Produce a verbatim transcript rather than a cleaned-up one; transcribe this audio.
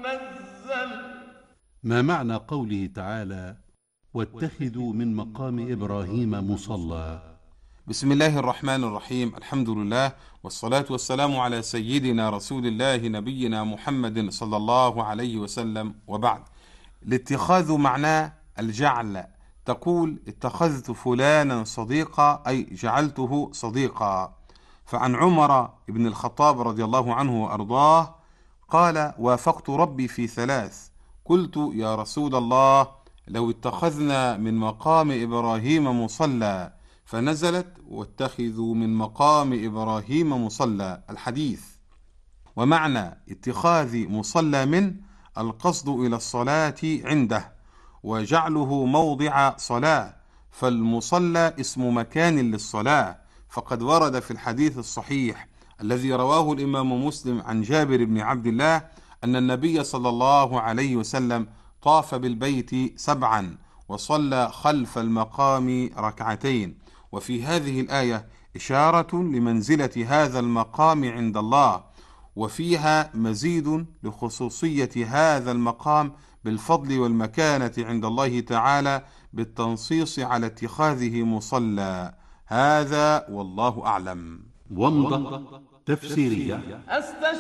منزل. ما معنى قوله تعالى واتخذوا من مقام إبراهيم مصلى؟ بسم الله الرحمن الرحيم، الحمد لله والصلاة والسلام على سيدنا رسول الله نبينا محمد صلى الله عليه وسلم، وبعد. الاتخاذ معناه الجعل، تقول اتخذت فلانا صديقا أي جعلته صديقا. فعن عمر بن الخطاب رضي الله عنه وأرضاه قال وافقت ربي في ثلاث، قلت يا رسول الله لو اتخذنا من مقام إبراهيم مصلى، فنزلت واتخذوا من مقام إبراهيم مصلى الحديث. ومعنى اتخاذ مصلى من القصد إلى الصلاة عنده وجعله موضع صلاة، فالمصلى اسم مكان للصلاة، فقد ورد في الحديث الصحيح الذي رواه الإمام مسلم عن جابر بن عبد الله أن النبي صلى الله عليه وسلم طاف بالبيت سبعا وصلى خلف المقام ركعتين. وفي هذه الآية إشارة لمنزلة هذا المقام عند الله، وفيها مزيد لخصوصية هذا المقام بالفضل والمكانة عند الله تعالى بالتنصيص على اتخاذه مصلى. هذا والله أعلم. ومضة تفسيرية.